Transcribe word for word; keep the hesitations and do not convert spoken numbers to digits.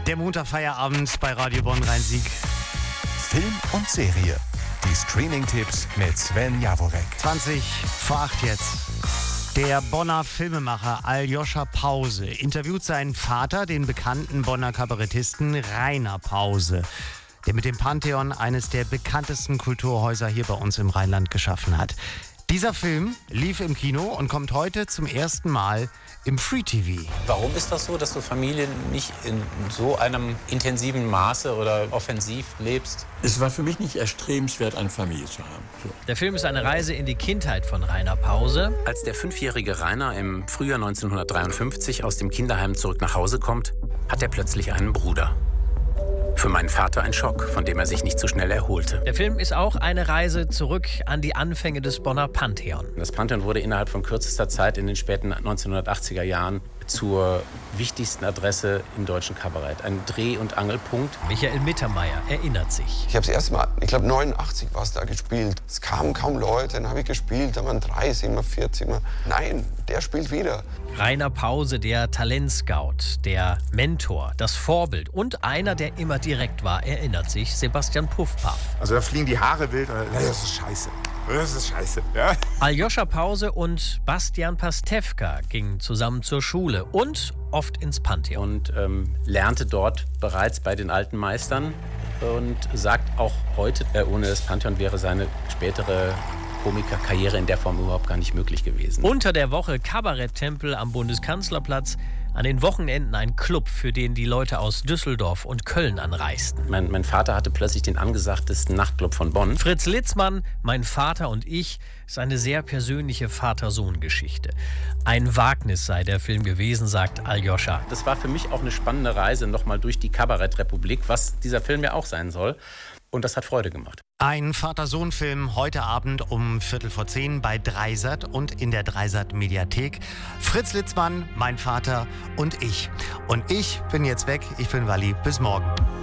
Der Montagfeierabend bei Radio Bonn Rhein-Sieg. Film und Serie. Die Streaming-Tipps mit Sven Jaworek. zwanzig vor acht jetzt. Der Bonner Filmemacher Aljoscha Pause interviewt seinen Vater, den bekannten Bonner Kabarettisten Rainer Pause, der mit dem Pantheon eines der bekanntesten Kulturhäuser hier bei uns im Rheinland geschaffen hat. Dieser Film lief im Kino und kommt heute zum ersten Mal im Free-T V. Warum ist das so, dass du Familie nicht in so einem intensiven Maße oder offensiv lebst? Es war für mich nicht erstrebenswert, eine Familie zu haben. So. Der Film ist eine Reise in die Kindheit von Rainer Pause. Als der fünfjährige Rainer im Frühjahr neunzehnhundertdreiundfünfzig aus dem Kinderheim zurück nach Hause kommt, hat er plötzlich einen Bruder. Für meinen Vater ein Schock, von dem er sich nicht so schnell erholte. Der Film ist auch eine Reise zurück an die Anfänge des Bonner Pantheon. Das Pantheon wurde innerhalb von kürzester Zeit in den späten neunzehnhundertachtziger Jahren zur wichtigsten Adresse im deutschen Kabarett. Ein Dreh- und Angelpunkt. Michael Mittermeier erinnert sich. Ich habe das erste Mal, ich glaube neunundachtzig war es da gespielt. Es kamen kaum Leute, dann habe ich gespielt, da waren dreißig, mal vierzig. Mal. Nein, der spielt wieder. Rainer Pause, der Talentscout, der Mentor, das Vorbild und einer, der immer direkt war, erinnert sich Sebastian Puffpaff. Also da fliegen die Haare wild. Das ist scheiße. Das ist scheiße. Ja? Aljoscha Pause und Bastian Pastewka gingen zusammen zur Schule und oft ins Pantheon. Und ähm, lernte dort bereits bei den alten Meistern und sagt auch heute, äh, ohne das Pantheon wäre seine spätere Komikerkarriere in der Form überhaupt gar nicht möglich gewesen. Unter der Woche Kabaretttempel am Bundeskanzlerplatz. An den Wochenenden ein Club, für den die Leute aus Düsseldorf und Köln anreisten. Mein, mein Vater hatte plötzlich den angesagtesten Nachtclub von Bonn. Fritz Litzmann, Mein Vater und ich, ist eine sehr persönliche Vater-Sohn-Geschichte. Ein Wagnis sei der Film gewesen, sagt Aljoscha. Das war für mich auch eine spannende Reise nochmal durch die Kabarettrepublik, was dieser Film ja auch sein soll. Und das hat Freude gemacht. Ein Vater-Sohn-Film heute Abend um Viertel vor zehn bei Dreisat und in der Dreisat-Mediathek. Fritz Litzmann, Mein Vater und ich. Und ich bin jetzt weg. Ich bin Walli. Bis morgen.